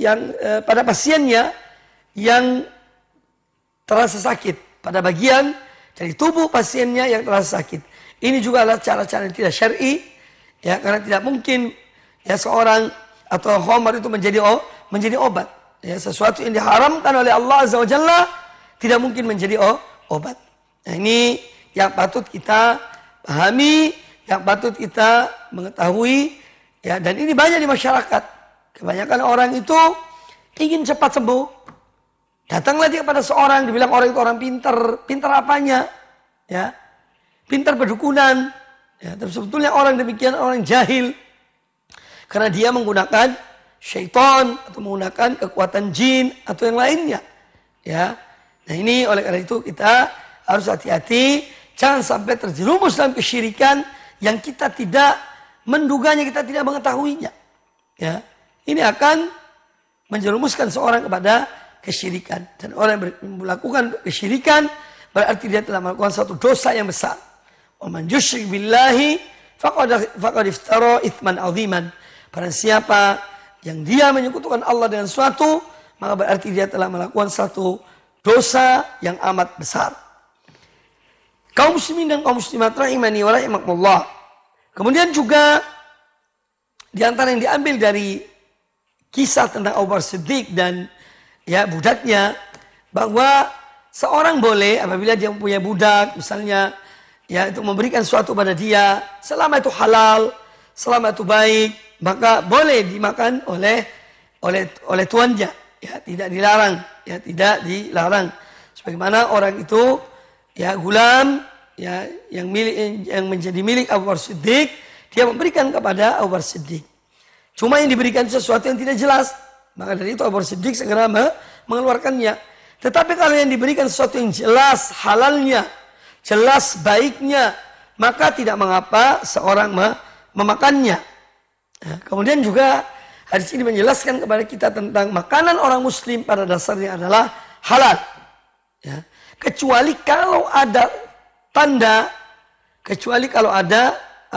pada pasiennya yang terasa sakit, pada bagian dari tubuh pasiennya yang terasa sakit. Ini juga adalah cara-cara yang tidak syar'i, ya, karena tidak mungkin ya seorang atau khamar itu menjadi obat. Ya, sesuatu yang diharamkan oleh Allah Azza wa Jalla tidak mungkin menjadi obat. Nah, ini yang patut kita pahami, yang patut kita mengetahui, ya, dan ini banyak di masyarakat. Kebanyakan orang itu ingin cepat sembuh. Datanglah dia kepada seorang, dibilang orang itu orang pintar. Pintar apanya? Ya, pintar berdukunan. Ya, tapi sebetulnya orang demikian orang jahil. Karena dia menggunakan syaitan atau menggunakan kekuatan jin atau yang lainnya. Ya. Nah, ini oleh karena itu kita harus hati-hati, jangan sampai terjerumus dalam kesyirikan yang kita tidak menduganya, kita tidak mengetahuinya. Ya. Ini akan menjerumuskan seorang kepada kesyirikan, dan orang yang melakukan kesyirikan berarti dia telah melakukan satu dosa yang besar. Wa man yusyrik billahi faqad iftara itsman 'aziman. Barang siapa yang dia menyekutukan Allah dengan suatu, maka berarti dia telah melakukan satu dosa yang amat besar. Kaum muslimin dan kaum muslimat rahimani wa rahimakumullah. Kemudian juga di antara yang diambil dari kisah tentang Abu Bakar Siddiq dan ya budaknya, bahwa seorang boleh apabila dia mempunyai budak misalnya, ya, itu memberikan sesuatu pada dia selama itu halal, selama itu baik, maka boleh dimakan oleh tuannya, ya, tidak dilarang, ya, tidak dilarang. Sebagaimana orang itu, ya, gulam, ya, yang menjadi milik Abu Bakar Siddiq, dia memberikan kepada Abu Bakar Siddiq. Cuma yang diberikan sesuatu yang tidak jelas, maka dari itu Abu Bakar Siddiq segera mengeluarkannya. Tetapi kalau yang diberikan sesuatu yang jelas halalnya, jelas baiknya, maka tidak mengapa seorang memakannya. Nah, kemudian juga hadis ini menjelaskan kepada kita tentang makanan orang muslim pada dasarnya adalah halal. Ya. Kecuali kalau ada tanda, kecuali kalau ada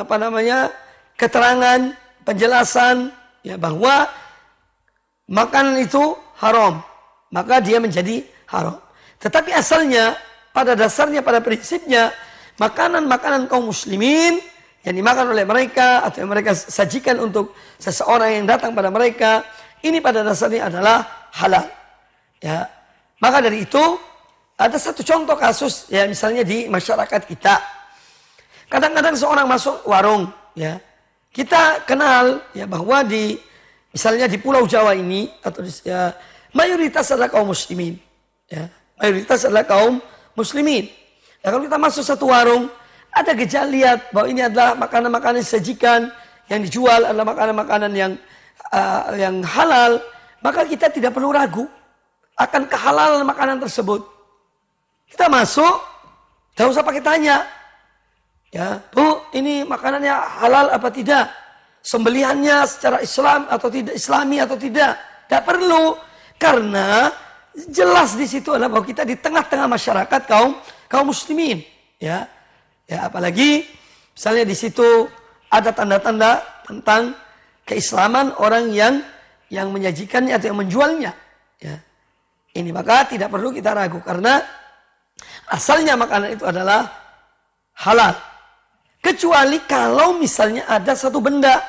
keterangan, penjelasan, ya, bahwa makanan itu haram, maka dia menjadi haram. Tetapi asalnya, pada dasarnya, pada prinsipnya, makanan-makanan kaum muslimin yang dimakan oleh mereka atau yang mereka sajikan untuk seseorang yang datang pada mereka, ini pada dasarnya adalah halal. Ya. Maka dari itu ada satu contoh kasus, ya, misalnya di masyarakat kita. Kadang-kadang seorang masuk warung, ya. Kita kenal, ya, bahwa misalnya di Pulau Jawa ini atau ya, mayoritas adalah kaum muslimin. Ya. Mayoritas adalah kaum muslimin. Nah, kalau kita masuk satu warung, ada gejala lihat bahwa ini adalah makanan-makanan sajikan yang dijual adalah makanan-makanan yang halal, maka kita tidak perlu ragu akan kehalalan makanan tersebut. Kita masuk, tidak usah pakai tanya, ya, Bu, ini makanannya halal apa tidak? Sembelihannya secara Islam atau tidak, Islami atau tidak? Tidak perlu, karena jelas di situ adalah bahwa kita di tengah-tengah masyarakat kaum muslimin, ya. Ya, apalagi misalnya di situ ada tanda-tanda tentang keislaman orang yang menyajikannya atau yang menjualnya. Ya. Ini maka tidak perlu kita ragu karena asalnya makanan itu adalah halal. Kecuali kalau misalnya ada satu benda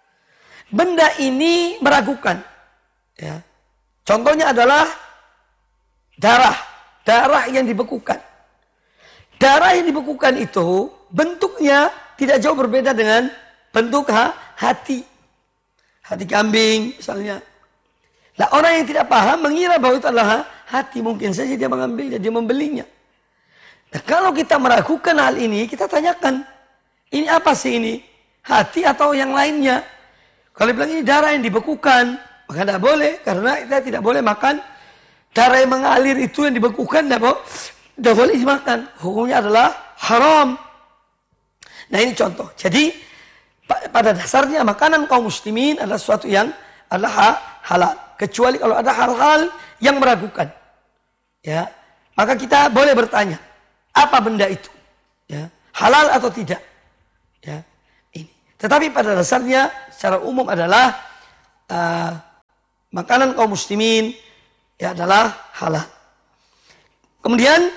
ini meragukan. Ya. Contohnya adalah darah yang dibekukan. Darah yang dibekukan itu bentuknya tidak jauh berbeda dengan bentuk hati. Hati kambing misalnya. Nah, orang yang tidak paham mengira bahwa itu adalah hati. Mungkin saja dia mengambilnya, dia membelinya. Nah, kalau kita meragukan hal ini, kita tanyakan. Ini apa sih ini? Hati atau yang lainnya? Kalau bilang ini darah yang dibekukan, maka tidak boleh. Karena kita tidak boleh makan darah yang mengalir itu yang dibekukan. Tidak boleh dimakan. Hukumnya adalah haram. Nah, ini contoh. Jadi pada dasarnya makanan kaum muslimin adalah sesuatu yang adalah halal. Kecuali kalau ada hal-hal yang meragukan. Ya. Maka kita boleh bertanya. Apa benda itu? Ya. Halal atau tidak? Ya. Ini. Tetapi pada dasarnya secara umum adalah makanan kaum muslimin ya adalah halal. Kemudian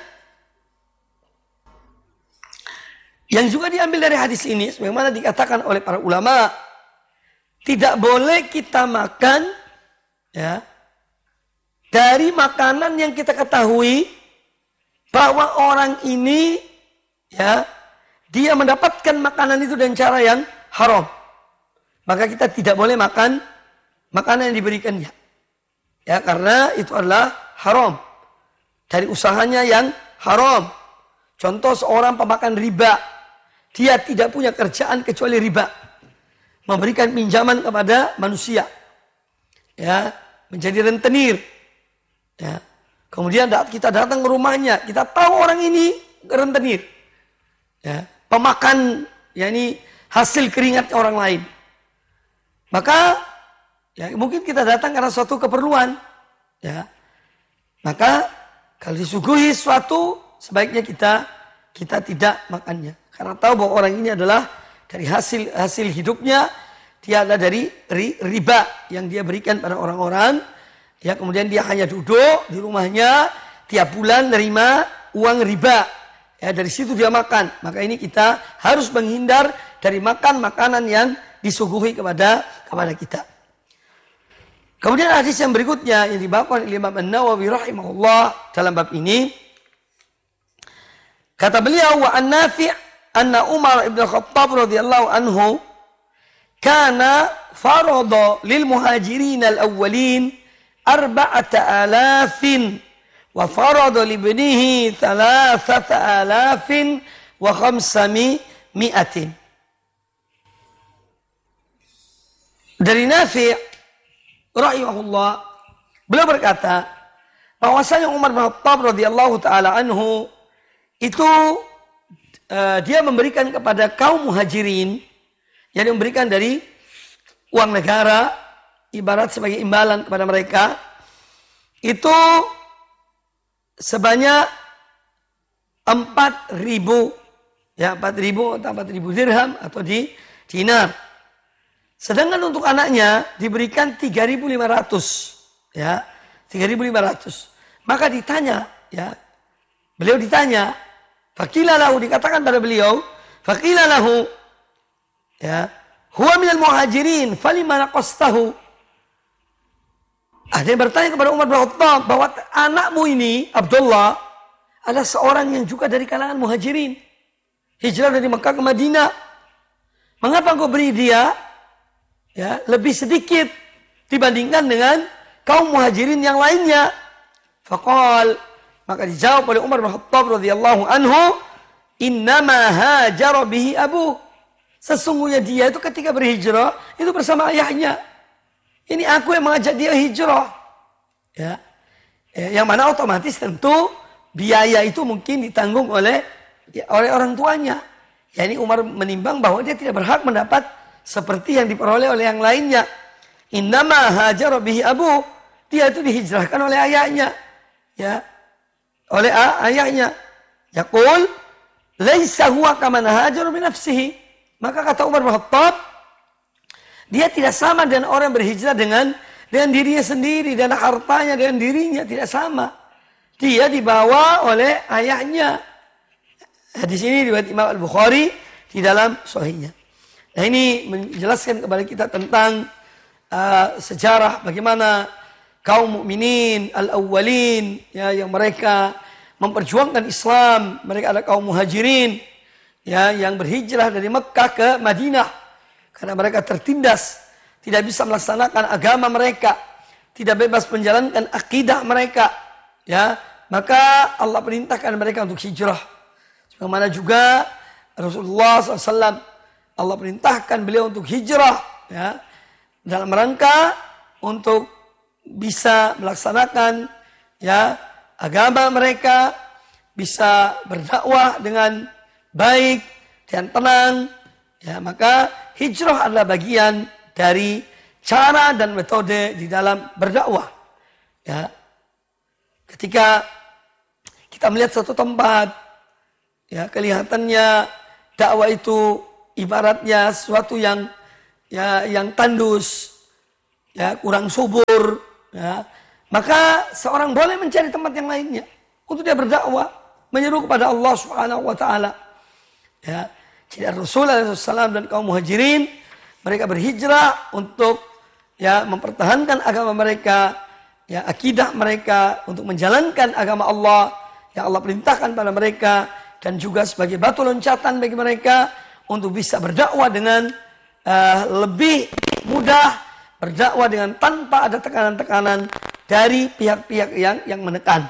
yang juga diambil dari hadis ini, sebagaimana dikatakan oleh para ulama, tidak boleh kita makan ya dari makanan yang kita ketahui bahwa orang ini ya dia mendapatkan makanan itu dengan cara yang haram. Maka kita tidak boleh makan makanan yang diberikannya. Ya, karena itu adalah haram. Dari usahanya yang haram. Contoh seorang pemakan riba. Dia tidak punya kerjaan kecuali riba. Memberikan pinjaman kepada manusia. Ya, menjadi rentenir. Ya. Kemudian kita datang ke rumahnya. Kita tahu orang ini rentenir. Ya, pemakan yakni hasil keringat orang lain. Maka ya mungkin kita datang karena suatu keperluan. Ya. Maka kalau disuguhi suatu sebaiknya kita tidak makannya. Karena tahu bahwa orang ini adalah dari hasil hidupnya dia adalah dari riba yang dia berikan pada orang-orang. Ya, kemudian dia hanya duduk di rumahnya tiap bulan nerima uang riba. Ya, dari situ dia makan. Maka ini kita harus menghindar dari makan makanan yang disuguhi kepada kita. Kemudian hadis yang berikutnya yang dibawakan oleh Imam An-Nawawi rahimahullah dalam bab ini, kata beliau, wa an-Nafi' anna Umar ibn Khattab radhiyallahu anhu kana farada lil muhajirin al-awwalin 4,000 wa farada li ibnihi 3,500. Dari Nafi' rahimahullah, beliau berkata bahwasanya Umar bin Khattab radhiyallahu taala anhu itu dia memberikan kepada kaum muhajirin, yang memberikan dari uang negara ibarat sebagai imbalan kepada mereka, itu sebanyak 4.000 ya, 4.000 atau 4.000 dirham atau dinar. Sedangkan untuk anaknya diberikan 3.500 ya, 3.500. Maka ditanya ya, beliau ditanya, faqila lahu, dikatakan pada beliau, faqila lahu ya, huwa minal muhajirin falima naqastahu. Ada yang bertanya kepada Umar bin Khattab bahwa anakmu ini Abdullah adalah seorang yang juga dari kalangan muhajirin, hijrah dari Mekah ke Madinah. Mengapa engkau beri dia ya lebih sedikit dibandingkan dengan kaum muhajirin yang lainnya? Faqal, maka dijawab oleh Umar bin Khattab radhiyallahu anhu, innama hajara bihi abu. Sesungguhnya dia itu ketika berhijrah itu bersama ayahnya. Ini aku yang mengajak dia hijrah. Ya. Yang mana otomatis tentu biaya itu mungkin ditanggung oleh orang tuanya. Ya, ini Umar menimbang bahwa dia tidak berhak mendapat seperti yang diperoleh oleh yang lainnya. Innama hajara bihi abu. Dia itu dihijrahkan oleh ayahnya. Ya. Oleh ayahnya. Yaqul laisa huwa kaman hajaru bi nafsihi. Maka kata Umar bin Khattab, dia tidak sama dengan orang berhijrah dengan dirinya sendiri, dan hartanya dengan dirinya tidak sama. Dia dibawa oleh ayahnya. Hadis ini riwayat Imam Al-Bukhari di dalam sahihnya. Nah, ini menjelaskan kepada kita tentang sejarah bagaimana kaum mukminin al-awwalin ya, yang mereka memperjuangkan Islam. Mereka adalah kaum muhajirin ya, yang berhijrah dari Mekah ke Madinah. Karena mereka tertindas, tidak bisa melaksanakan agama mereka, tidak bebas menjalankan akidah mereka, ya, maka Allah perintahkan mereka untuk hijrah. Sebagaimana juga Rasulullah SAW, Allah perintahkan beliau untuk hijrah, ya, dalam rangka untuk bisa melaksanakan, ya, agama mereka, bisa berdakwah dengan baik dan tenang. Ya, maka hijrah adalah bagian dari cara dan metode di dalam berdakwah. Ya. Ketika kita melihat suatu tempat, ya, kelihatannya dakwah itu ibaratnya sesuatu yang tandus, ya, kurang subur, ya, maka seorang boleh mencari tempat yang lainnya untuk dia berdakwah, menyeru kepada Allah Subhanahu wa taala. Ya. Jadi Rasulullah SAW dan kaum muhajirin, mereka berhijrah untuk ya mempertahankan agama mereka, ya akidah mereka, untuk menjalankan agama Allah yang Allah perintahkan pada mereka, dan juga sebagai batu loncatan bagi mereka untuk bisa berdakwah dengan lebih mudah, berdakwah dengan tanpa ada tekanan-tekanan dari pihak-pihak yang menekan.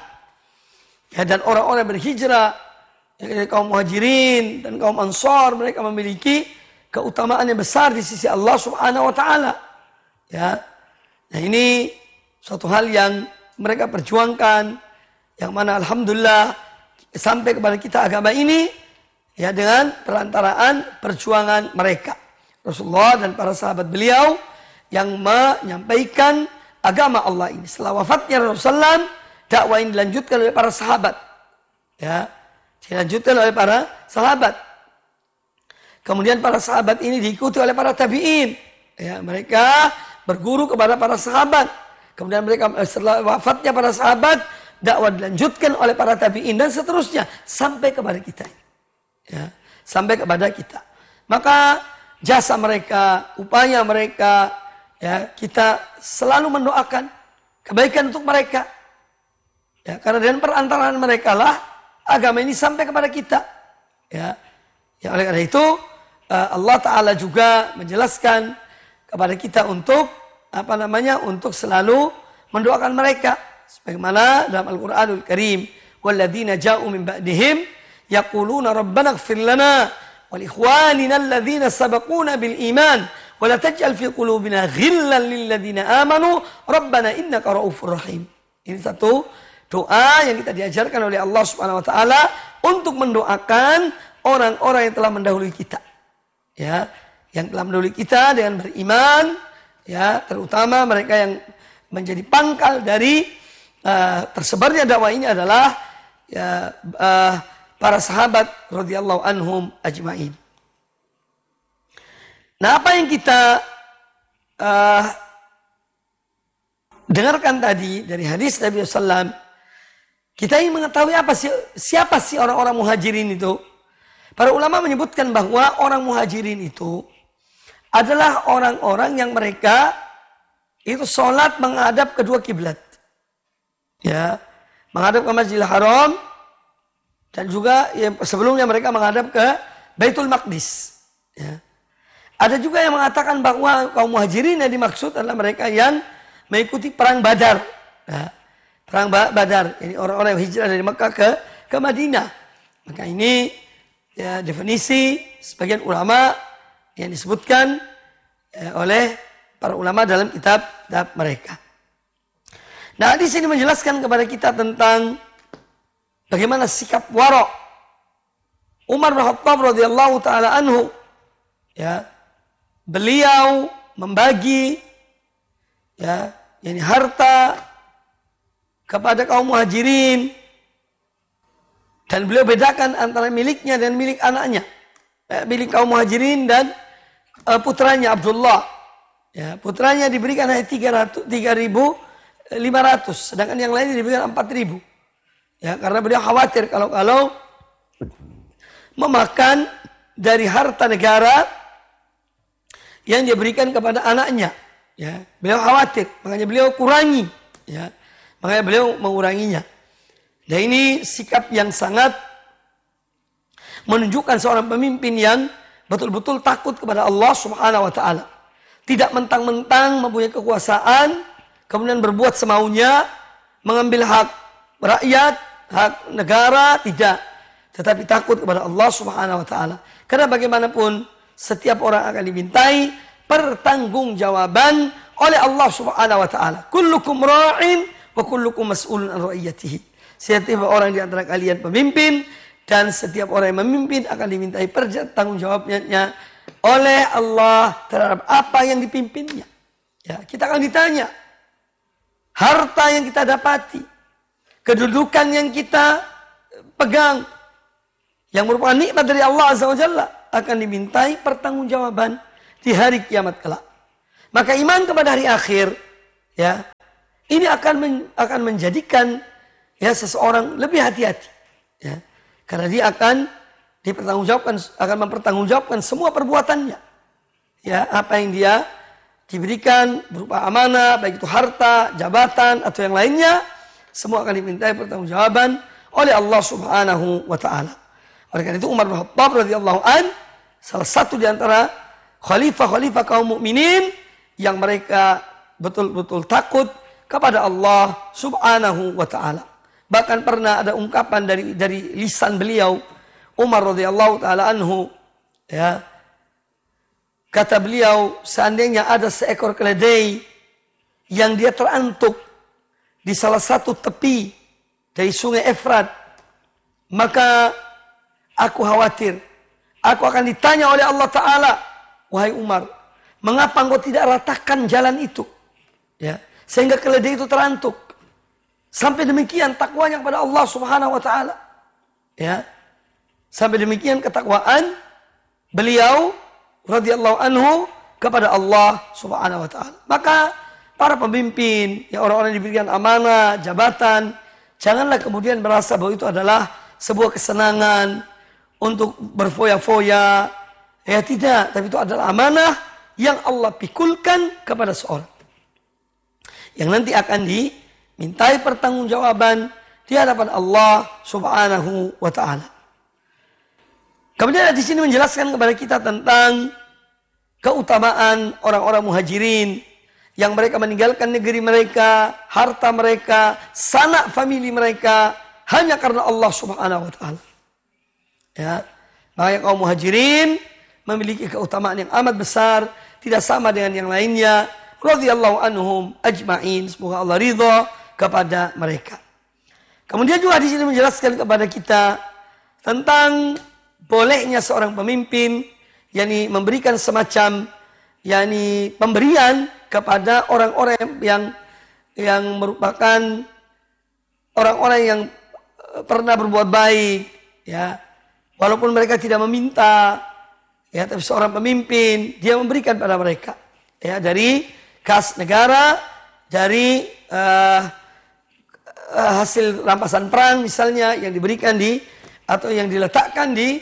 Ya, dan orang-orang berhijrah, ya, kaum muhajirin dan kaum ansor, mereka memiliki keutamaan yang besar di sisi Allah Subhanahu wa taala. Ya. Nah, ini suatu hal yang mereka perjuangkan, yang mana alhamdulillah sampai kepada kita agama ini ya dengan perantaraan perjuangan mereka. Rasulullah dan para sahabat beliau yang menyampaikan agama Allah ini. Setelah wafatnya Rasulullah, dakwah ini dilanjutkan oleh para sahabat. Ya, dilanjutkan oleh para sahabat. Kemudian para sahabat ini diikuti oleh para tabi'in. Ya, mereka berguru kepada para sahabat. Kemudian mereka setelah wafatnya para sahabat, dakwah dilanjutkan oleh para tabi'in dan seterusnya sampai kepada kita. Ya, sampai kepada kita. Maka jasa mereka, upaya mereka, ya, kita selalu mendoakan kebaikan untuk mereka. Ya, karena dengan perantaraan mereka lah agama ini sampai kepada kita. Ya, ya oleh karena itu Allah Ta'ala juga menjelaskan kepada kita untuk untuk selalu mendoakan mereka. Sebagaimana dalam Al-Quranul Karim, walladzina ja'u min ba'dihim yaquluna rabbana ighfir lana wal ikhwanina alladzina sabaquna bil iman wa la taj'al fi qulubina ghillan lil ladzina amanu rabbana innaka ra'ufur rahim. Ini satu doa yang kita diajarkan oleh Allah Subhanahu wa taala untuk mendoakan orang-orang yang telah mendahului kita. Ya, yang telah mendahului kita dengan beriman, ya, terutama mereka yang menjadi pangkal dari tersebarnya dakwah ini adalah ya, para sahabat radhiyallahu anhum ajmain. Nah, apa yang kita dengarkan tadi dari hadis Nabi SAW, kita ingin mengetahui siapa sih orang-orang muhajirin itu. Para ulama menyebutkan bahwa orang muhajirin itu adalah orang-orang yang mereka itu sholat menghadap kedua kiblat. Ya, menghadap ke Masjidil Haram, dan juga ya, sebelumnya mereka menghadap ke Baitul Maqdis. Ya. Ada juga yang mengatakan bahwa kaum muhajirin yang dimaksud adalah mereka yang mengikuti perang Badar. Ya. Perang Badar, ini orang-orang yang hijrah dari Mekah ke Madinah. Maka ini ya, definisi sebagian ulama yang disebutkan oleh para ulama dalam kitab mereka. Nah, di sini menjelaskan kepada kita tentang bagaimana sikap wara' Umar bin Khattab radhiyallahu taala anhu. Ya, beliau membagi ya, yani harta kepada kaum muhajirin, dan beliau bedakan antara miliknya dan milik anaknya. Milik kaum muhajirin dan putranya Abdullah. Ya, putranya diberikan hanya 3.500, sedangkan yang lain diberikan 4.000. Ya, karena beliau khawatir kalau memakan dari harta negara yang dia berikan kepada anaknya. Ya, beliau khawatir, makanya beliau kurangi. Ya, makanya beliau menguranginya. Dan ini sikap yang sangat menunjukkan seorang pemimpin yang betul-betul takut kepada Allah Subhanahu wa taala. Tidak mentang-mentang mempunyai kekuasaan kemudian berbuat semaunya, mengambil hak rakyat, hak negara, tidak. Tetapi takut kepada Allah Subhanahu wa taala. Karena bagaimanapun setiap orang akan dimintai pertanggungjawaban oleh Allah Subhanahu wa taala. Kullukum ra'in wa kullukum mas'ulun an ra'iyatihi. Setiap orang di antara kalian pemimpin, dan setiap orang yang memimpin akan dimintai pertanggungjawabannya oleh Allah terhadap apa yang dipimpinnya. Ya, kita akan ditanya harta yang kita dapati, kedudukan yang kita pegang, yang merupakan nikmat dari Allah Azza wa Jalla, akan dimintai pertanggungjawaban di hari kiamat kelak. Maka iman kepada hari akhir, ya, ini akan menjadikan ya seseorang lebih hati-hati, ya, karena dia akan mempertanggungjawabkan semua perbuatannya, ya, apa yang dia diberikan berupa amanah, baik itu harta, jabatan atau yang lainnya, semua akan dimintai pertanggungjawaban oleh Allah Subhanahu wa taala. Oleh karena itu Umar bin Khattab radhiyallahu an, salah satu di antara khalifah-khalifah kaum mukminin yang mereka betul-betul takut kepada Allah Subhanahu wa taala. Bahkan pernah ada ungkapan dari lisan beliau Umar radhiyallahu taala anhu, ya. Kata beliau, seandainya ada seekor keledai yang dia terantuk di salah satu tepi dari sungai Efrat, maka aku khawatir aku akan ditanya oleh Allah taala, wahai Umar, mengapa engkau tidak ratakan jalan itu, ya, sehingga keledai itu terantuk. Sampai demikian takwanya kepada Allah Subhanahu wa taala, ya. Sampai demikian ketakwaan beliau radhiyallahu anhu kepada Allah Subhanahu wa taala. Maka para pemimpin, ya, orang-orang yang diberikan amanah, jabatan, janganlah kemudian merasa bahwa itu adalah sebuah kesenangan untuk berfoya-foya. Ya tidak, tapi itu adalah amanah yang Allah pikulkan kepada seorang, yang nanti akan dimintai pertanggungjawaban di hadapan Allah Subhanahu wa taala. Kemudian di sini menjelaskan kepada kita tentang keutamaan orang-orang muhajirin yang mereka meninggalkan negeri mereka, harta mereka, sanak famili mereka hanya karena Allah Subhanahu wa taala. Ya, maka kaum muhajirin memiliki keutamaan yang amat besar, tidak sama dengan yang lainnya. Radhiyallahu anhum ajma'in, semoga Allah ridha kepada mereka. Kemudian juga di sini menjelaskan kepada kita tentang bolehnya seorang pemimpin yakni memberikan semacam yakni pemberian kepada orang-orang yang merupakan orang-orang yang pernah berbuat baik, ya, walaupun mereka tidak meminta, ya, tapi seorang pemimpin dia memberikan pada mereka, ya, dari kas negara, dari hasil rampasan perang misalnya yang diberikan atau yang diletakkan di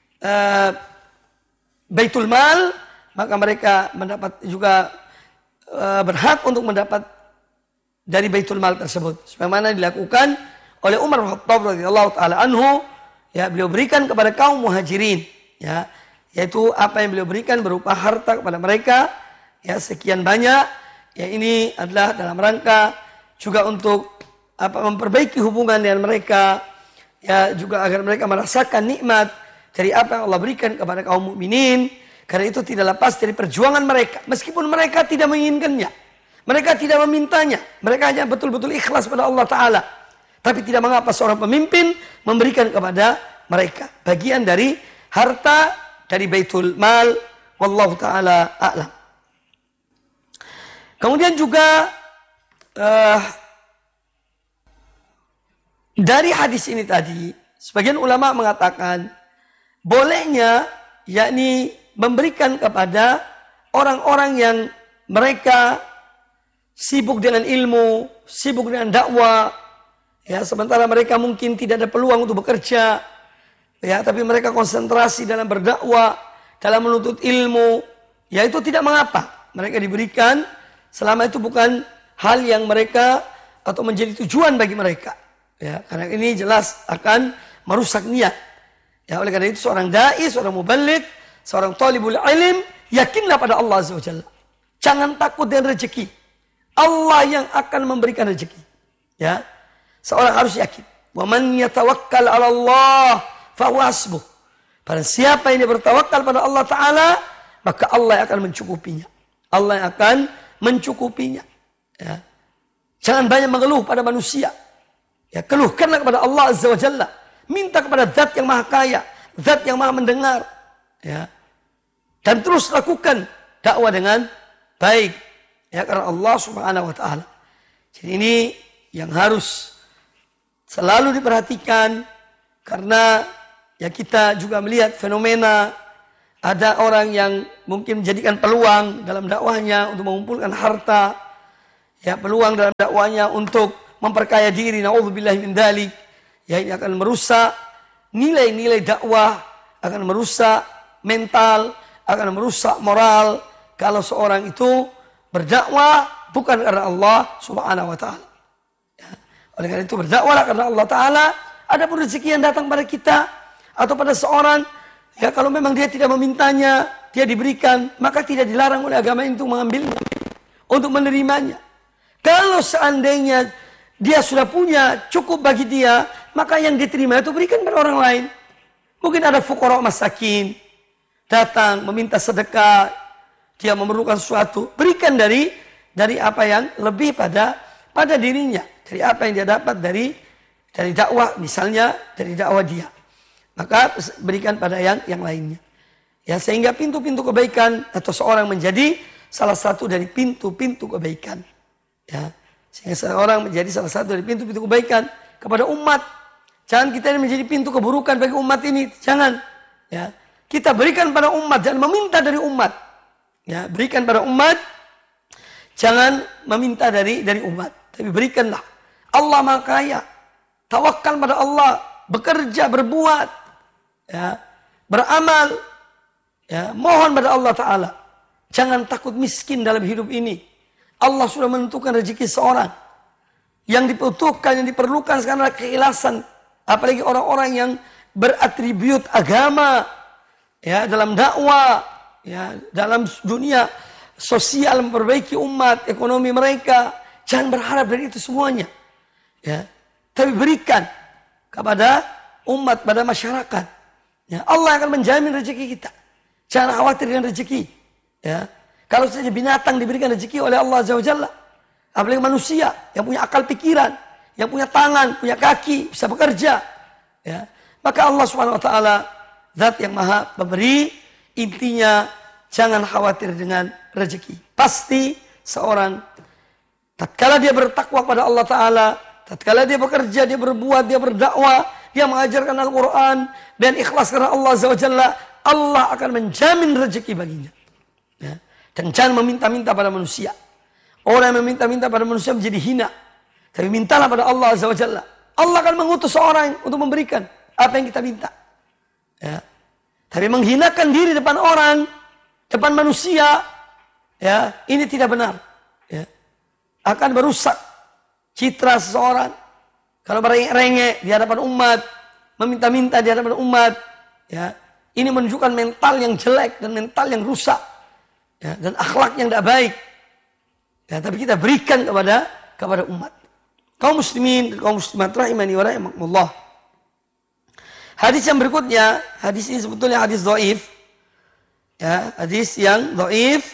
Baitul Mal, maka mereka mendapat juga berhak untuk mendapat dari Baitul Mal tersebut. Sebagaimana dilakukan oleh Umar bin Khattab radhiyallahu taala anhu, ya, beliau berikan kepada kaum muhajirin, ya, yaitu apa yang beliau berikan berupa harta kepada mereka, ya, sekian banyak, ya, ini adalah dalam rangka juga untuk memperbaiki hubungan dengan mereka, ya, juga agar mereka merasakan nikmat dari apa yang Allah berikan kepada kaum mukminin. Karena itu tidak lepas dari perjuangan mereka, meskipun mereka tidak menginginkannya, mereka tidak memintanya, mereka hanya betul-betul ikhlas pada Allah Ta'ala. Tapi tidak mengapa seorang pemimpin memberikan kepada mereka bagian dari harta dari Baitul Mal. Wallahu Ta'ala a'lam. Kemudian juga dari hadis ini tadi, sebagian ulama mengatakan bolehnya yakni memberikan kepada orang-orang yang mereka sibuk dengan ilmu, sibuk dengan dakwah, ya, sementara mereka mungkin tidak ada peluang untuk bekerja, ya, tapi mereka konsentrasi dalam berdakwah, dalam menuntut ilmu, ya, itu tidak mengapa mereka diberikan selama itu bukan hal yang mereka atau menjadi tujuan bagi mereka, ya, karena ini jelas akan merusak niat. Ya, oleh karena itu seorang dai, seorang muballigh, seorang talibul ilm, yakinlah pada Allah Azza wa Jalla. Jangan takut dengan rezeki. Allah yang akan memberikan rezeki. Ya. Seorang harus yakin. Wa man yatawakkal 'ala Allah fa huwa hasbuh. Pada siapa yang bertawakal pada Allah Taala, maka Allah yang akan mencukupinya. Allah yang akan mencukupinya. Ya. Jangan banyak mengeluh pada manusia. Ya, keluhkanlah kepada Allah Azza wa Jalla. Minta kepada Zat yang Maha Kaya, Zat yang Maha Mendengar, ya. Dan terus lakukan dakwah dengan baik, ya, karena Allah Subhanahu wa taala. Jadi ini yang harus selalu diperhatikan, karena ya kita juga melihat fenomena ada orang yang mungkin menjadikan peluang dalam dakwahnya untuk mengumpulkan harta, ya, peluang dalam dakwahnya untuk memperkaya diri, naudzubillahi min dzalik, ya, ini akan merusak nilai-nilai dakwah, akan merusak mental, akan merusak moral kalau seorang itu berdakwah bukan karena Allah Subhanahu wa taala. Ya. Oleh karena itu berdakwahlah karena Allah taala. Adapun rezeki yang datang pada kita atau pada seorang, ya, kalau memang dia tidak memintanya, dia diberikan, maka tidak dilarang oleh agama itu mengambilnya, untuk menerimanya. Kalau seandainya dia sudah punya cukup bagi dia, maka yang diterima itu berikan pada orang lain. Mungkin ada fuqara masakin datang meminta sedekah, dia memerlukan sesuatu, berikan dari apa yang lebih pada dirinya, dari apa yang dia dapat dari dakwah, misalnya dari dakwah dia. Maka berikan pada yang lainnya. Ya, sehingga pintu-pintu kebaikan atau seorang menjadi salah satu dari pintu-pintu kebaikan. Ya, sehingga seorang menjadi salah satu dari pintu-pintu kebaikan kepada umat. Jangan kita menjadi pintu keburukan bagi umat ini. Jangan. Ya, kita berikan pada umat, jangan meminta dari umat. Ya, berikan pada umat, jangan meminta dari umat, tapi berikanlah. Allah Maha Kaya. Tawakal pada Allah, bekerja, berbuat, ya, beramal, ya, mohon pada Allah Ta'ala. Jangan takut miskin dalam hidup ini. Allah sudah menentukan rezeki seorang. Yang dibutuhkan, yang diperlukan sekarang adalah keikhlasan. Apalagi orang-orang yang beratribut agama, ya, dalam dakwah, ya, dalam dunia sosial, memperbaiki umat, ekonomi mereka. Jangan berharap dari itu semuanya. Ya. Tapi berikan kepada umat, pada masyarakat. Ya, Allah akan menjamin rezeki kita. Jangan khawatir dengan rezeki. Ya. Kalau saja binatang diberikan rezeki oleh Allah Azza wa Jalla, apalagi manusia yang punya akal pikiran, yang punya tangan, punya kaki, bisa bekerja. Ya. Maka Allah Subhanahu wa taala zat yang maha pemberi. Intinya jangan khawatir dengan rezeki. Pasti seorang tatkala dia bertakwa pada Allah Ta'ala, tatkala dia bekerja, dia berbuat, dia berdakwah, dia mengajarkan Al-Quran, dan ikhlas karena Allah Azza wa Jalla, Allah akan menjamin rezeki baginya. Ya. Dan jangan meminta-minta pada manusia. Orang yang meminta-minta pada manusia menjadi hina. Tapi mintalah pada Allah Azza wa Jalla. Allah akan mengutus seorang untuk memberikan apa yang kita minta. Ya. Tapi menghinakan diri depan orang, depan manusia, ya, ini tidak benar. Ya. Akan merusak citra seseorang. Kalau merengek di hadapan umat, meminta-minta di hadapan umat, ya, ini menunjukkan mental yang jelek dan mental yang rusak, ya, dan akhlak yang tidak baik. Ya, tapi kita berikan kepada umat. Kaum muslimin, kaum muslimat rahimani wa rahimakumullah. Hadis yang berikutnya, hadis ini sebetulnya hadis dhaif. Ya, hadis yang dhaif.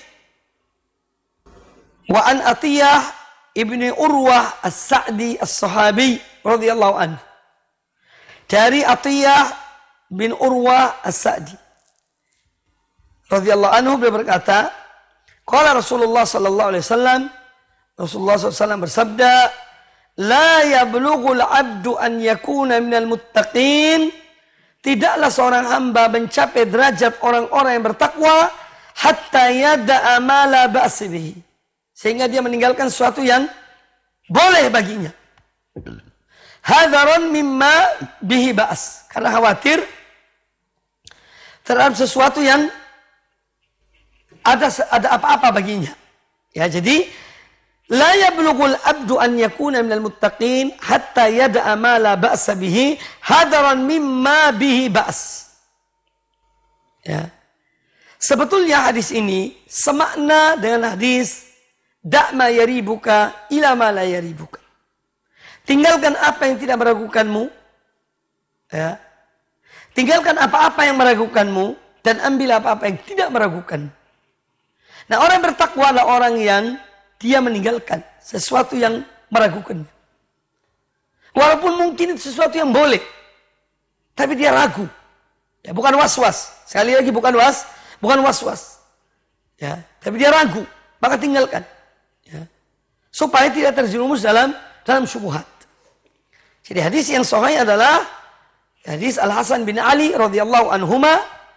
Wa an Atiyah ibni Urwah as-Sa'di as-Sahabi radhiyallahu anhu. Dari Atiyah bin Urwah as-Sa'di radhiyallahu anhu, beliau berkata, qala Rasulullah sallallahu alaihi wasallam, Rasulullah SAW bersabda, la yablughul 'abdu an yakuna minal muttaqin. Tidaklah seorang hamba mencapai derajat orang-orang yang bertakwa hatta yada'a ma la ba'sa bihi, sehingga dia meninggalkan sesuatu yang boleh baginya. Hadaran mimma bihi ba's, karena khawatir terhadap sesuatu yang ada apa-apa baginya. Ya, jadi la yablughul abdu an yakuna minal muttaqin hatta yada'a ma la ba'sa bihi hadaran mimma bihi ba's. Ya. Sebetulnya hadis ini semakna dengan hadis da' ma yaribuka ila ma la yaribuka. Tinggalkan apa yang tidak meragukanmu. Ya. Tinggalkan apa-apa yang meragukanmu dan ambil apa-apa yang tidak meragukanmu. Nah, orang bertakwa adalah orang yang dia meninggalkan sesuatu yang meragukannya. Walaupun mungkin itu sesuatu yang boleh, tapi dia ragu. Ya, bukan was-was. Sekali lagi bukan was-was. Ya, tapi dia ragu, maka tinggalkan. Ya. Supaya tidak terjerumus dalam syubhat. Jadi hadis yang sahih adalah hadis Al-Hasan bin Ali radhiyallahu anhuma,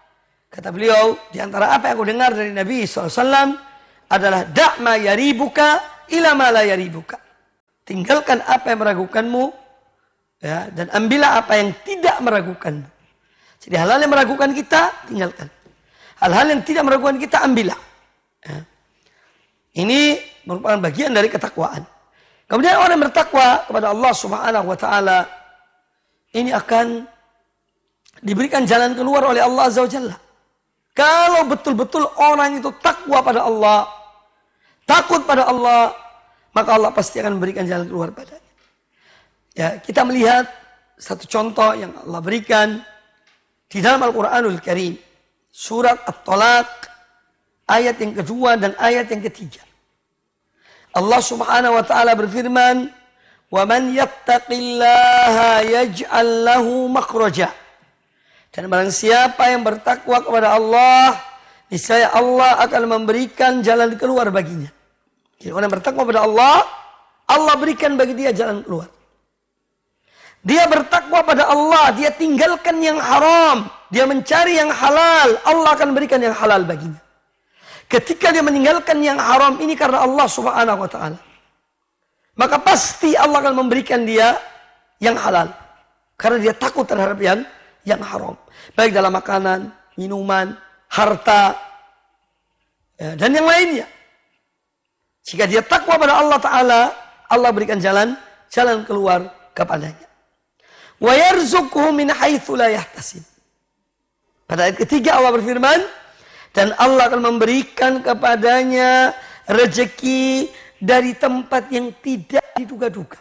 Kata beliau, di antara apa yang aku dengar dari Nabi SAW adalah da'ma yaribuka ila ma la yaribuka. Tinggalkan apa yang meragukanmu, ya, dan ambillah apa yang tidak meragukanmu. Jadi hal-hal yang meragukan kita, tinggalkan. Hal-hal yang tidak meragukan kita, ambillah. Ya. Ini merupakan bagian dari ketakwaan. Kemudian orang yang bertakwa kepada Allah Subhanahu wa taala ini akan diberikan jalan keluar oleh Allah Azza wa Jalla. Kalau betul-betul orang itu takwa pada Allah, takut pada Allah, maka Allah pasti akan memberikan jalan keluar padanya. Ya, kita melihat satu contoh yang Allah berikan di dalam Al-Quranul Karim. Surat At-Talaq, ayat yang kedua dan ayat yang ketiga. Allah Subhanahu wa taala berfirman, "Wa man yattaqillaha yaj'al lahu makhraja." Dan barang siapa yang bertakwa kepada Allah, niscaya Allah akan memberikan jalan keluar baginya. Jadi orang yang bertakwa kepada Allah, Allah berikan bagi dia jalan keluar. Dia bertakwa pada Allah, dia tinggalkan yang haram, dia mencari yang halal, Allah akan berikan yang halal baginya. Ketika dia meninggalkan yang haram ini karena Allah Subhanahu wa taala, maka pasti Allah akan memberikan dia yang halal. Karena dia takut terhadap yang haram. Baik dalam makanan, minuman, harta, ya, dan yang lainnya. Jika dia takwa pada Allah Ta'ala, Allah berikan jalan keluar kepadanya. Wa yarzuqhu min haitsu la yahtasib. Pada ayat ketiga Allah berfirman, dan Allah akan memberikan kepadanya rezeki dari tempat yang tidak diduga-duga.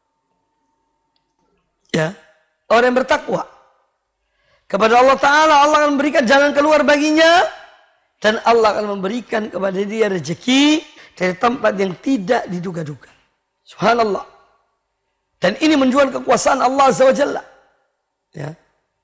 Ya, orang yang bertakwa kepada Allah Ta'ala, Allah akan memberikan jalan keluar baginya, dan Allah akan memberikan kepada dia rezeki dari tempat yang tidak diduga-duga. Subhanallah. Dan ini menunjukkan kekuasaan Allah Azza wa Jalla. Ya.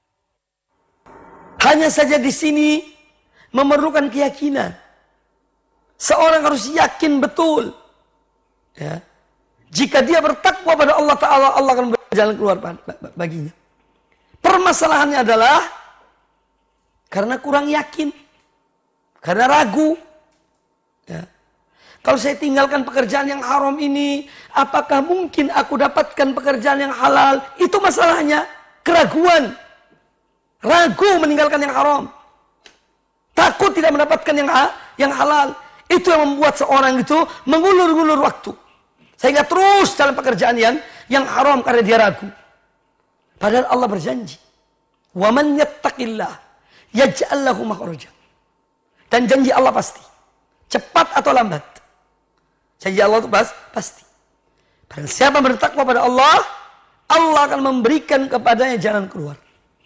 Hanya saja di sini memerlukan keyakinan. Seorang harus yakin betul. Ya. Jika dia bertakwa pada Allah Ta'ala, Allah akan memberikan jalan keluar baginya. Permasalahannya adalah karena kurang yakin, karena ragu. Ya. Kalau saya tinggalkan pekerjaan yang haram ini, apakah mungkin aku dapatkan pekerjaan yang halal? Itu masalahnya, keraguan. Ragu meninggalkan yang haram. Takut tidak mendapatkan yang halal. Itu yang membuat seorang itu mengulur-ulur waktu. Sehingga terus dalam pekerjaan yang haram karena dia ragu. Padahal Allah berjanji, "Wa man yattaqillah yaj'al lahu makhraja." Dan janji Allah pasti, cepat atau lambat. Janji Allah itu pasti. Barang siapa bertakwa pada Allah, Allah akan memberikan kepadanya jalan keluar.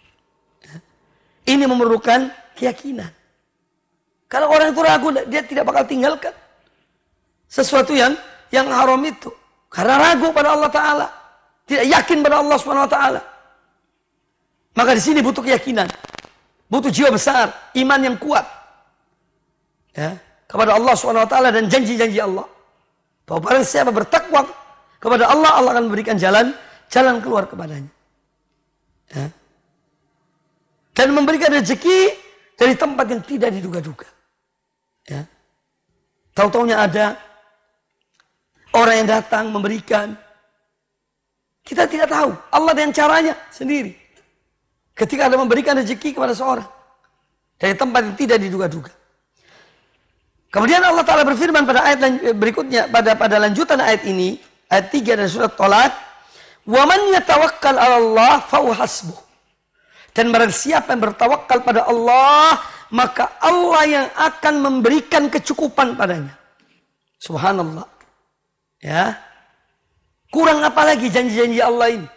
Ini memerlukan keyakinan. Kalau orang itu ragu, dia tidak bakal tinggalkan sesuatu yang haram itu. Karena ragu pada Allah Ta'ala, tidak yakin pada Allah Subhanahu wa Ta'ala. Maka di sini butuh keyakinan, butuh jiwa besar, iman yang kuat, ya, kepada Allah Subhanahu wa taala dan janji-janji Allah. Bahwa barang siapa bertakwa kepada Allah, Allah akan memberikan jalan keluar kepadanya. Ya. Dan memberikan rezeki dari tempat yang tidak diduga-duga. Ya. Tahu-taunya ada orang yang datang memberikan. Kita tidak tahu. Allah dengan caranya sendiri. Ketika ada memberikan rezeki kepada seorang dari tempat yang tidak diduga-duga. Kemudian Allah Ta'ala berfirman pada ayat berikutnya, pada lanjutan ayat ini, ayat 3 dari surat Talaq, "Wa man yatawakkal 'ala Allah fa huwa hasbuh." Dan barang siapa yang bertawakal pada Allah, maka Allah yang akan memberikan kecukupan padanya. Subhanallah. Ya. Kurang apa lagi janji-janji Allah ini?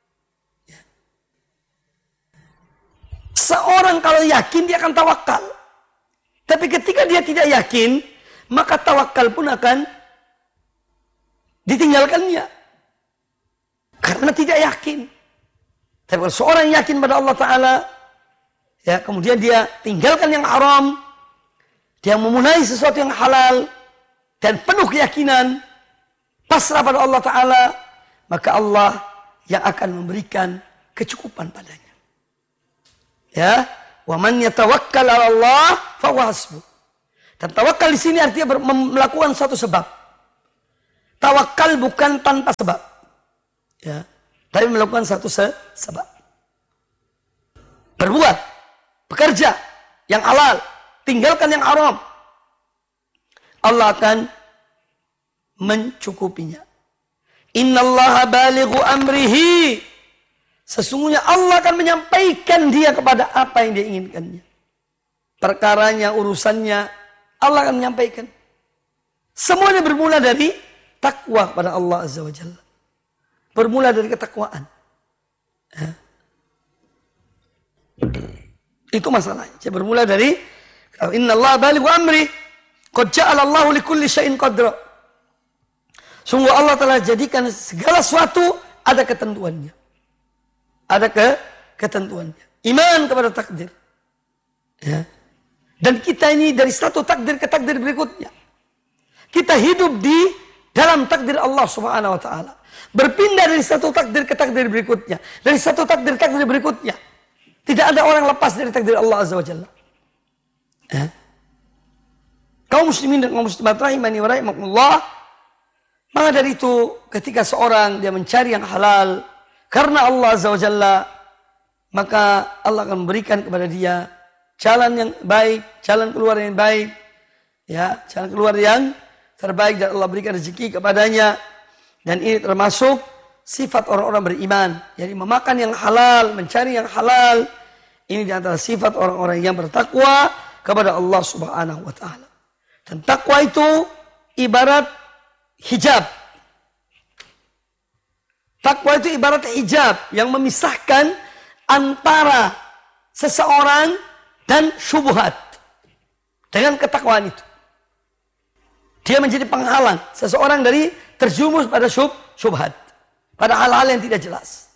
Seorang kalau yakin dia akan tawakal. Tapi ketika dia tidak yakin, maka tawakal pun akan ditinggalkannya. Karena tidak yakin. Tapi kalau seorang yakin pada Allah Ta'ala, ya, kemudian dia tinggalkan yang haram, dia memulai sesuatu yang halal, dan penuh keyakinan, pasrah pada Allah Ta'ala, maka Allah yang akan memberikan kecukupan padanya. Ya, Wa man yatawakkal 'ala Allah fa huwa hasbuh. Dan tawakal di sini artinya melakukan satu sebab. Tawakal bukan tanpa sebab. Ya, tapi melakukan satu sebab. Berbuat, bekerja yang halal, tinggalkan yang haram. Allah akan mencukupinya. Innallaha balighu amrihi. Sesungguhnya Allah akan menyampaikan dia kepada apa yang dia inginkannya. Perkaranya, urusannya, Allah akan menyampaikan. Semuanya bermula dari takwa kepada Allah Azza wa Jalla. Bermula dari ketakwaan. Ya. Itu masalahnya. Bermula dari innallaha balighu amri. Qad ja'ala Allahu likulli syai'in qadra. Sungguh Allah telah jadikan segala sesuatu ada ketentuannya. Ada ketentuannya. Iman kepada takdir. Ya. Dan kita ini dari satu takdir ke takdir berikutnya. Kita hidup di dalam takdir Allah Subhanahu wa taala. Berpindah dari satu takdir ke takdir berikutnya. Dari satu takdir ke takdir berikutnya. Tidak ada orang lepas dari takdir Allah Azza wa Jalla. Ya. Kaum muslimin dan kaum muslimat rahimani wa rahimakumullah. Maka dari itu ketika seorang dia mencari yang halal karena Allah Azza wa Jalla, maka Allah akan memberikan kepada dia jalan yang baik, jalan keluar yang baik, ya, jalan keluar yang terbaik dan Allah berikan rezeki kepadanya. Dan ini termasuk sifat orang-orang beriman, jadi memakan yang halal, mencari yang halal. Ini di antara sifat orang-orang yang bertakwa kepada Allah Subhanahu wa taala. Dan takwa itu ibarat hijab. Takwa itu ibarat hijab yang memisahkan antara seseorang dan syubhat. Dengan ketakwaan itu, dia menjadi penghalang seseorang dari terjumus pada syubhat, pada hal-hal yang tidak jelas.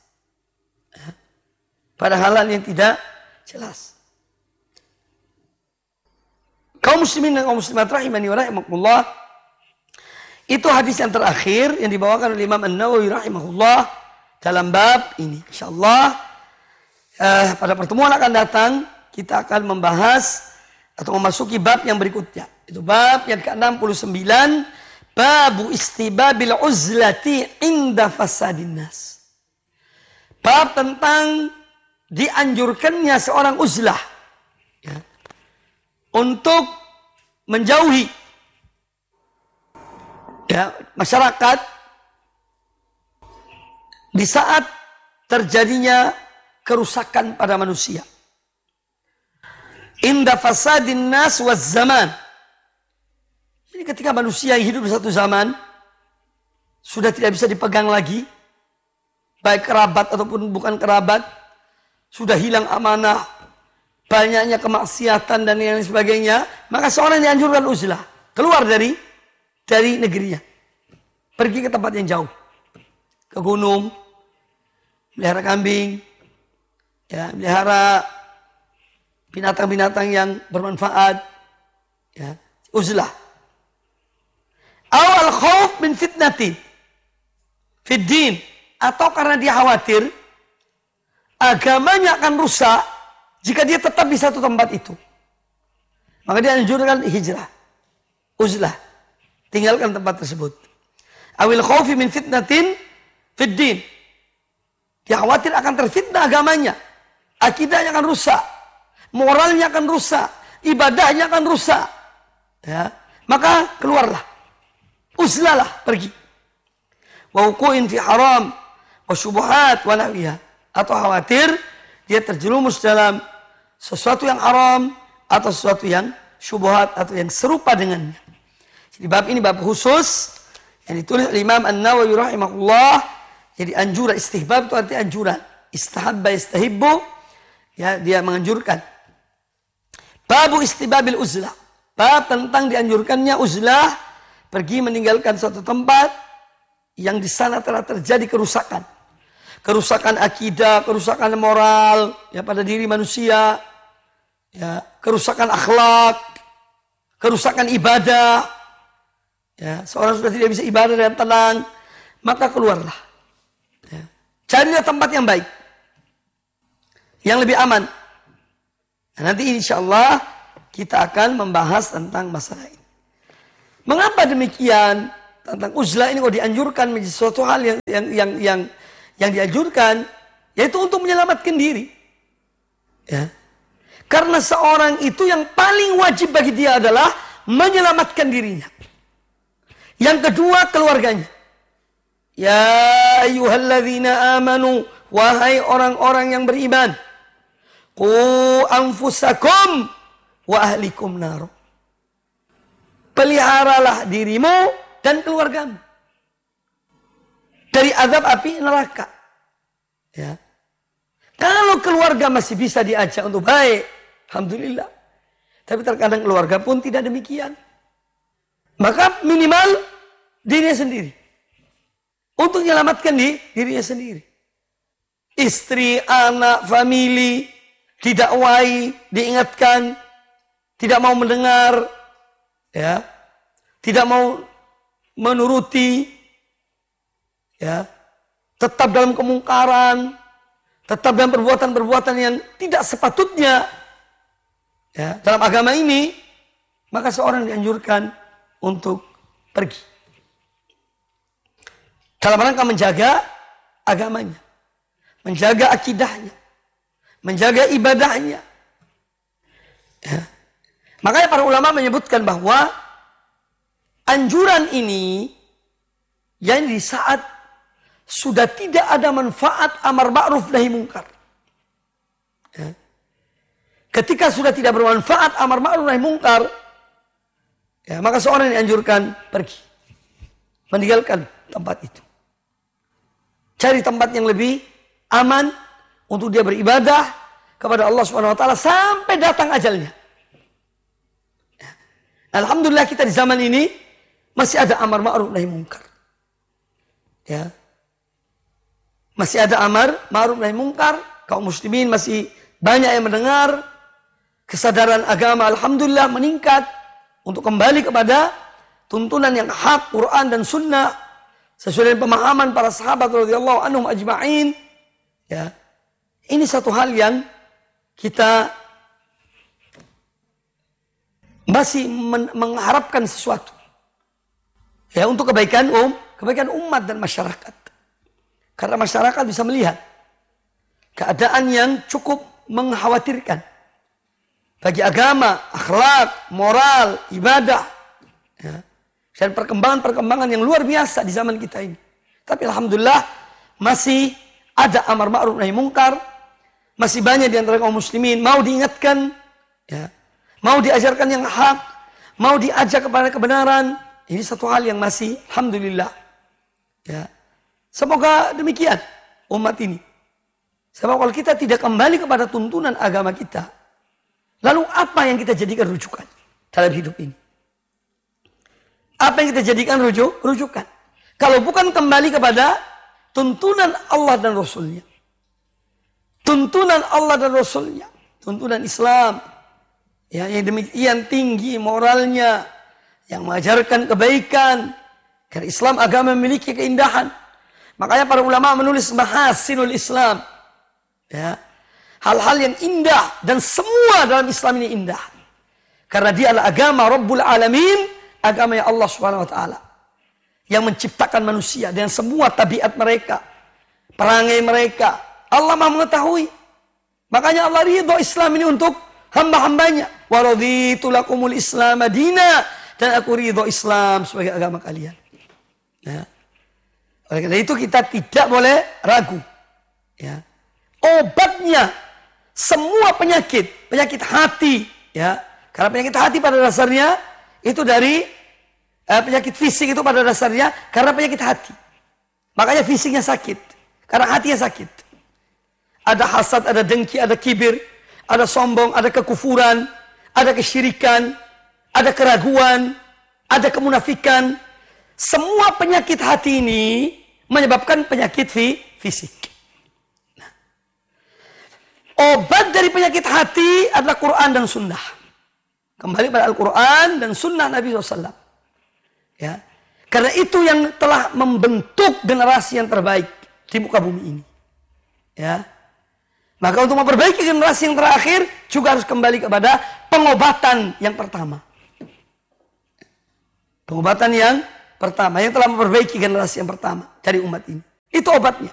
Pada hal-hal yang tidak jelas. Kaum muslimin dan kaum muslimat rahimani wa rahimakumullah. Itu hadis yang terakhir yang dibawakan oleh Imam An-Nawawi rahimahullah dalam bab ini. Insyaallah pada pertemuan akan datang kita akan membahas atau memasuki bab yang berikutnya. Itu bab yang ke-69, babu istibabil uzlati inda fasadin nas. Bab tentang dianjurkannya seorang uzlah, ya, untuk menjauhi, ya, masyarakat di saat terjadinya kerusakan pada manusia. Inda fasadin nas waz zaman. Ini ketika manusia hidup di satu zaman sudah tidak bisa dipegang lagi, baik kerabat ataupun bukan kerabat, sudah hilang amanah, banyaknya kemaksiatan dan yang sebagainya, maka seorang dianjurkan uzlah, keluar dari negerinya, pergi ke tempat yang jauh, ke gunung, melihara kambing, ya, melihara binatang-binatang yang bermanfaat, ya, uzlah. Awal khauf min fitnati fid din, atau karena dia khawatir agamanya akan rusak jika dia tetap di satu tempat itu, maka dia anjurkan hijrah, uzlah, tinggalkan tempat tersebut. Awil khaufi min fitnatin fid din, dia khawatir akan terfitnah agamanya, akidahnya akan rusak, moralnya akan rusak, ibadahnya akan rusak, ya, maka keluarlah, uzlalah, pergi. Wa wuqu'in fi haram wa syubhat wa nahwiha, atau khawatir dia terjerumus dalam sesuatu yang haram atau sesuatu yang syubhat atau yang serupa dengannya. Jadi bab ini bab khusus yang ditulis oleh Imam An-Nawawi rahimahullah. Jadi anjuran, istihbab itu artinya anjuran. Istahabba istahibbu, ya, dia menganjurkan. Babu istibabil uzlah, bab tentang dianjurkannya uzlah, pergi meninggalkan suatu tempat yang di sana telah terjadi kerusakan. Kerusakan akidah, kerusakan moral, ya, pada diri manusia, ya, kerusakan akhlak, kerusakan ibadah, ya, seorang sudah tidak bisa ibadah dengan tenang, maka keluarlah, ya. Carilah tempat yang baik, yang lebih aman, Nah, nanti insya Allah kita akan membahas tentang masalah ini. Mengapa demikian? Tentang uzlah ini kok dianjurkan menjadi suatu hal yang dianjurkan, yaitu untuk menyelamatkan diri. Ya. Karena seorang itu yang paling wajib bagi dia adalah menyelamatkan dirinya. Yang kedua, keluarganya. Ya ayyuhalladzina amanu, wahai orang-orang yang beriman, qu anfusakum wa ahlikum nar. Peliharalah dirimu dan keluargamu dari azab api neraka. Ya. Kalau keluarga masih bisa diajak untuk baik, alhamdulillah. Tapi terkadang keluarga pun tidak demikian. Maka minimal dirinya sendiri. Untuk menyelamatkan dirinya sendiri. Istri, anak, famili, didakwai, diingatkan, tidak mau mendengar, ya, tidak mau menuruti, ya, tetap dalam kemungkaran, tetap dalam perbuatan-perbuatan yang tidak sepatutnya, ya, dalam agama ini, maka seorang dianjurkan untuk pergi dalam rangka menjaga agamanya, menjaga akidahnya, menjaga ibadahnya. Ya. Makanya para ulama menyebutkan bahwa anjuran ini yang di saat sudah tidak ada manfaat amar ma'ruf nahi mungkar. Ya. Ketika sudah tidak bermanfaat amar ma'ruf nahi mungkar, ya, maka seorang dianjurkan pergi, meninggalkan tempat itu. Cari tempat yang lebih aman untuk dia beribadah kepada Allah Subhanahu wa taala sampai datang ajalnya. Ya. Alhamdulillah kita di zaman ini masih ada amar ma'ruf nahi mungkar. Ya. Masih ada amar ma'ruf nahi mungkar, kaum muslimin masih banyak yang mendengar, kesadaran agama alhamdulillah meningkat untuk kembali kepada tuntunan yang hak Quran dan sunnah sesuai dengan pemahaman para sahabat radhiyallahu anhum ajma'in. Ya. Ini satu hal yang kita masih mengharapkan sesuatu, ya, untuk kebaikan umat dan masyarakat. Karena masyarakat bisa melihat keadaan yang cukup mengkhawatirkan bagi agama, akhlak, moral, ibadah, ya, dan perkembangan-perkembangan yang luar biasa di zaman kita ini. Tapi alhamdulillah masih ada amar ma'ruf nahi mungkar, masih banyak di antara kaum muslimin mau diingatkan, ya, mau diajarkan yang hak, mau diajak kepada kebenaran. Ini satu hal yang masih alhamdulillah, ya. Semoga demikian umat ini. Sebab kalau kita tidak kembali kepada tuntunan agama kita, lalu apa yang kita jadikan rujukan dalam hidup ini? Apa yang kita jadikan rujukan? Kalau bukan kembali kepada tuntunan Allah dan Rasulnya. Tuntunan Allah dan Rasulnya. Tuntunan Islam. Ya, yang demikian tinggi moralnya. Yang mengajarkan kebaikan. Karena Islam agama memiliki keindahan. Makanya para ulama menulis mahasinul Islam. Ya. Hal-hal yang indah. Dan semua dalam Islam ini indah. Karena dia adalah agama Rabbul Alamin. Agama yang Allah Subhanahu wa taala. Yang menciptakan manusia. Dan semua tabiat mereka. Perangai mereka. Allah Maha mengetahui. Makanya Allah ridho Islam ini untuk hamba-hambanya. Wa raditu lakumul Islam madina. Dan aku ridho Islam sebagai agama kalian. Ya. Oleh karena itu kita tidak boleh ragu. Ya. Obatnya semua penyakit hati, ya. Karena penyakit hati pada dasarnya itu dari penyakit fisik itu pada dasarnya karena penyakit hati. Makanya fisiknya sakit, karena hatinya sakit. Ada hasad, ada dengki, ada kibir, ada sombong, ada kekufuran, ada kesyirikan, ada keraguan, ada kemunafikan. Semua penyakit hati ini menyebabkan penyakit fisik. Nah, obat dari penyakit hati adalah Quran dan Sunnah. Kembali pada Al-Quran dan Sunnah Nabi SAW. Ya. Karena itu yang telah membentuk generasi yang terbaik di muka bumi ini. Ya. Maka untuk memperbaiki generasi yang terakhir juga harus kembali kepada pengobatan yang pertama. Pengobatan yang pertama yang telah memperbaiki generasi yang pertama dari umat ini. Itu obatnya.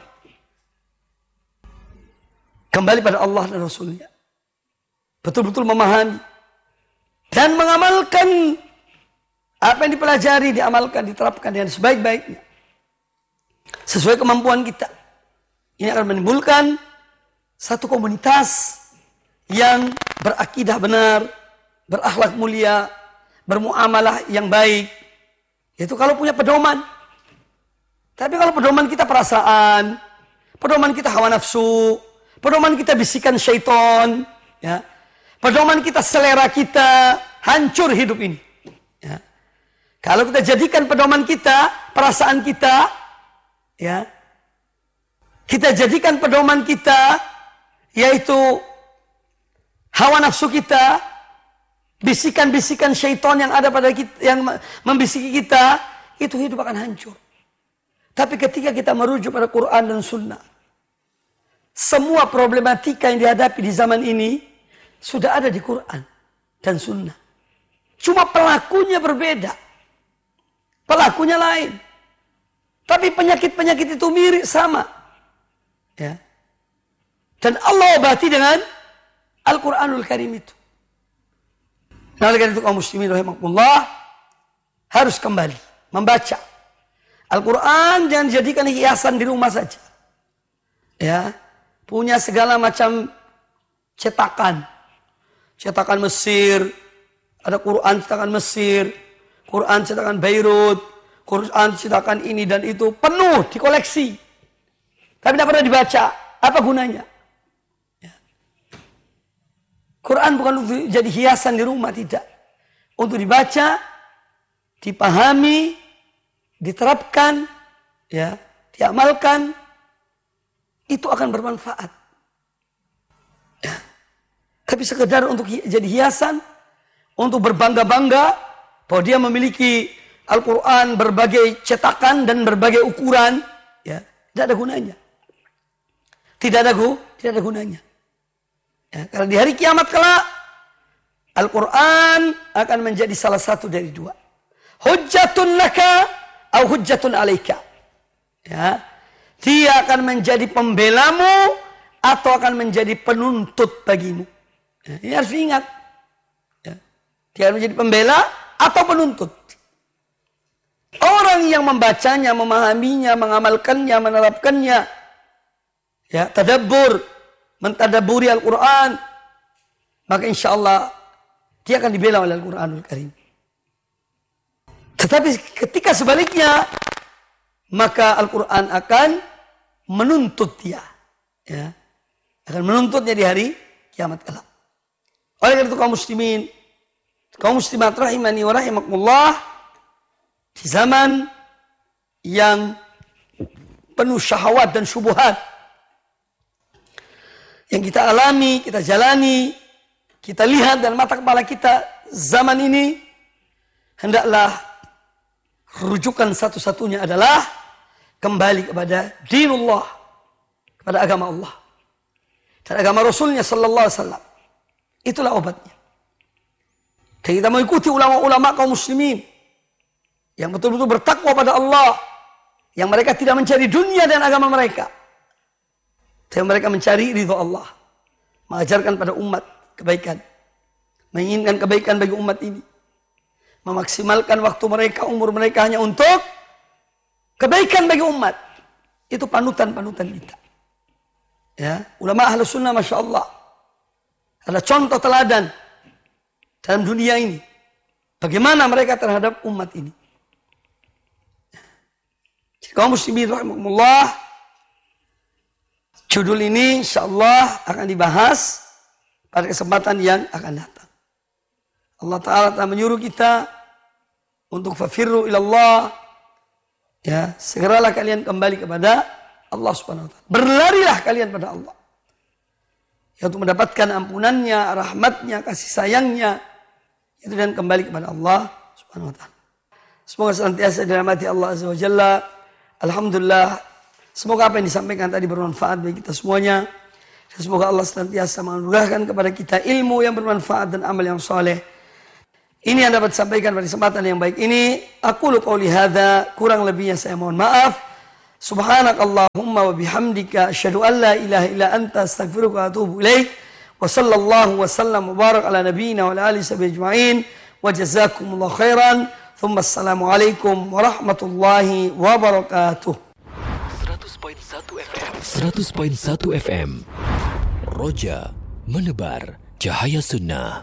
Kembali pada Allah dan Rasulnya. Betul-betul memahami dan mengamalkan apa yang dipelajari, diamalkan, diterapkan dengan sebaik-baiknya. Sesuai kemampuan kita. Ini akan menimbulkan satu komunitas yang berakidah benar, berakhlak mulia, bermuamalah yang baik. Itu kalau punya pedoman. Tapi kalau pedoman kita perasaan, pedoman kita hawa nafsu, pedoman kita bisikan syaitan, ya, pedoman kita selera kita, hancur hidup ini. Ya. Kalau kita jadikan pedoman kita, perasaan kita, ya, kita jadikan pedoman kita, yaitu hawa nafsu kita, bisikan-bisikan syaitan yang ada pada kita, yang membisiki kita, itu hidup akan hancur. Tapi ketika kita merujuk pada Quran dan Sunnah, semua problematika yang dihadapi di zaman ini sudah ada di Quran dan Sunnah. Cuma pelakunya berbeda. Pelakunya lain. Tapi penyakit-penyakit itu mirip sama. Ya. Dan Allah obati dengan Al-Quranul Karim itu. Nah, oleh karena itu kaum muslimin rahimakumullah harus kembali membaca Al-Quran, jangan jadikan hiasan di rumah saja. Ya, punya segala macam cetakan. Cetakan Mesir, ada Quran cetakan Mesir, Quran cetakan Beirut, Quran cetakan ini dan itu, penuh dikoleksi. Tapi tidak pernah dibaca. Apa gunanya? Quran bukan untuk jadi hiasan di rumah, tidak. Untuk dibaca, dipahami, diterapkan, ya, diamalkan, itu akan bermanfaat. Ya. Tapi sekedar untuk jadi hiasan, untuk berbangga-bangga bahwa dia memiliki Al-Quran berbagai cetakan dan berbagai ukuran, ya, tidak ada gunanya. Tidak ada gunanya. Ya, karena di hari kiamat kelak Al-Quran akan menjadi salah satu dari dua. Hujjatun laka atau hujjatun alaika. Ya, dia akan menjadi pembelamu atau akan menjadi penuntut bagimu. Ya, ini harus diingat. Ya, dia akan menjadi pembela atau penuntut. Orang yang membacanya, memahaminya, mengamalkannya, menerapkannya, ya, tadabbur, mentadaburi Al-Quran, maka insya Allah dia akan dibela oleh Al-Quranul Karim. Tetapi ketika sebaliknya, maka Al-Quran akan menuntut dia. Ya, akan menuntutnya di hari kiamat kelak. Oleh karena itu kaum muslimin, kaum muslimat rahimani wa rahimakumullah, di zaman yang penuh syahwat dan syubhat, yang kita alami, kita jalani, kita lihat dan mata kepala kita zaman ini, hendaklah rujukan satu-satunya adalah kembali kepada dinullah, kepada agama Allah dan agama Rasulnya sallallahu alaihi wasallam. Itulah obatnya. Dan kita mengikuti ulama-ulama kaum muslimin yang betul-betul bertakwa pada Allah, yang mereka tidak mencari dunia dan agama mereka, tapi mereka mencari ridho Allah, mengajarkan pada umat kebaikan, menginginkan kebaikan bagi umat ini, memaksimalkan waktu mereka, umur mereka hanya untuk kebaikan bagi umat. Itu panutan-panutan kita. Ya, ulama Ahlus Sunnah, masya Allah, adalah contoh teladan dalam dunia ini. Bagaimana mereka terhadap umat ini. Jadi kaum muslimin rahimakumullah, judul ini insyaallah akan dibahas pada kesempatan yang akan datang. Allah Ta'ala telah menyuruh kita untuk fafirru ilallah. Ya, segeralah kalian kembali kepada Allah Subhanahu wa Ta'ala. Berlarilah kalian pada Allah. Ya, untuk mendapatkan ampunannya, rahmatnya, kasih sayangnya. Itu dan kembali kepada Allah Subhanahu wa Ta'ala. Semoga senantiasa dirahmati Allah Azza wa Jalla. Alhamdulillah. Semoga apa yang disampaikan tadi bermanfaat bagi kita semuanya. Semoga Allah senantiasa menganugerahkan kepada kita ilmu yang bermanfaat dan amal yang soleh. Ini yang dapat disampaikan pada kesempatan yang baik ini. Aku qouli hadza, kurang lebihnya saya mohon maaf. Subhanakallahumma wa bihamdika asyhadu an la ilaha illa anta astaghfiruka wa atubu ilaik. Wa sallallahu wa sallam wa barak ala nabiyyina wa ala alihi ajma'in. Wa jazakumullahu khairan. Thumma assalamualaikum warahmatullahi wabarakatuh. 100.1 FM Roja menebar cahaya sunnah.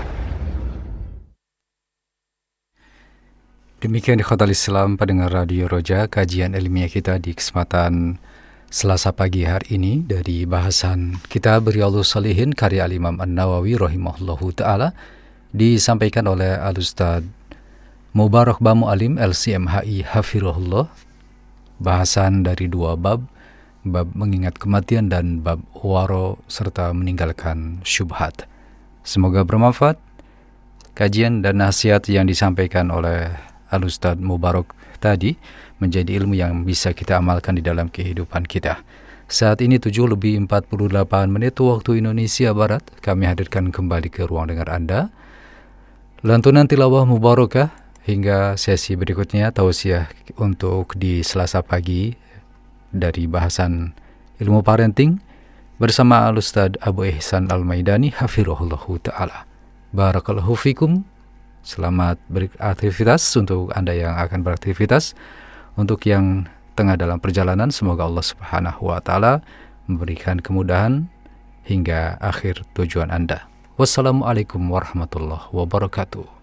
Demikian ikhwatal Islam pendengar Radio Roja, kajian ilmiah kita di kesempatan Selasa pagi hari ini dari bahasan kitab Riyadhus Shalihin karya Imam An-Nawawi rahimahullahu taala, disampaikan oleh Al-Ustaz Mubarak Bamu Alim LCMHI Hafirullah. Bahasan dari dua bab mengingat kematian dan bab waro serta meninggalkan syubhat. Semoga bermanfaat kajian dan nasihat yang disampaikan oleh Al-Ustaz Mubarak tadi menjadi ilmu yang bisa kita amalkan di dalam kehidupan kita. Saat ini 7:48 waktu Indonesia Barat. Kami hadirkan kembali ke ruang dengar Anda lantunan tilawah mubarakah hingga sesi berikutnya tausiah untuk di Selasa pagi dari bahasan ilmu parenting bersama Al-Ustaz Abu Ihsan Al-Maidani hafirullahu ta'ala. Barakallahu fikum. Selamat beraktivitas untuk Anda yang akan beraktivitas. Untuk yang tengah dalam perjalanan, semoga Allah Subhanahu wa taala memberikan kemudahan hingga akhir tujuan Anda. Wassalamualaikum warahmatullahi wabarakatuh.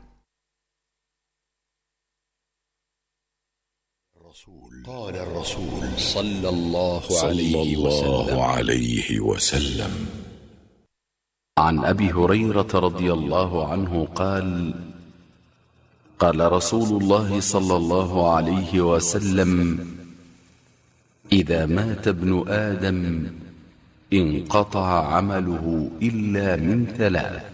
قال الرسول صلى الله عليه وسلم عن أبي هريرة رضي الله عنه قال قال رسول الله صلى الله عليه وسلم إذا مات ابن آدم انقطع عمله إلا من ثلاث: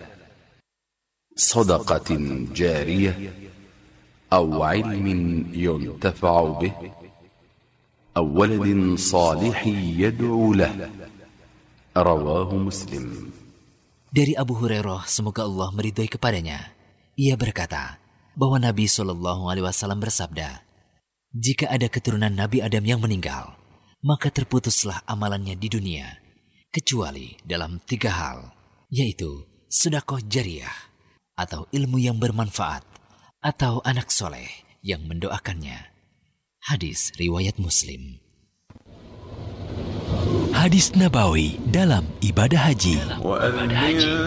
صدقة جارية أو علم ينتفع به أو ولد صالح يدعو له. رواه مسلم. Dari Abu Hurairah, semoga Allah meridhai kepadanya, ia berkata bahwa Nabi SAW bersabda, jika ada keturunan Nabi Adam yang meninggal, maka terputuslah amalannya di dunia, kecuali dalam 3 hal, yaitu sedekah jariyah, atau ilmu yang bermanfaat, atau anak soleh yang mendoakannya. Hadis riwayat Muslim. Hadis Nabawi dalam ibadah haji.